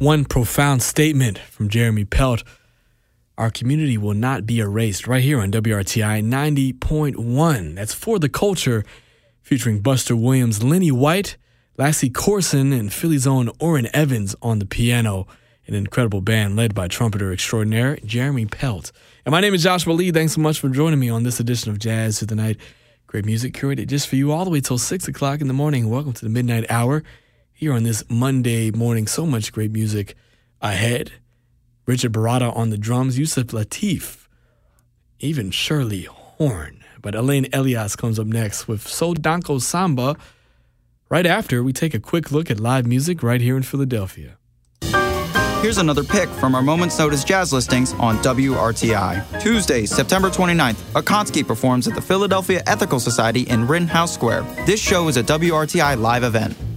One profound statement from Jeremy Pelt. Our community will not be erased, right here on WRTI 90.1. That's For the Culture, featuring Buster Williams, Lenny White, Lassie Corson, and Philly's own Orrin Evans on the piano. An incredible band led by trumpeter extraordinaire Jeremy Pelt. And my name is Joshua Lee. Thanks so much for joining me on this edition of Jazz Through the Night. Great music curated just for you all the way till 6 o'clock in the morning. Welcome to the Midnight Hour here on this Monday morning. So much great music ahead. Richard Barada on the drums, Yusuf Lateef, even Shirley Horn. But Elaine Elias comes up next with So Danko Samba. Right after, we take a quick look at live music right here in Philadelphia. Here's another pick from our Moment's Notice jazz listings on WRTI. Tuesday, September 29th, Akonsky performs at the Philadelphia Ethical Society in Rittenhouse Square. This show is a WRTI live event.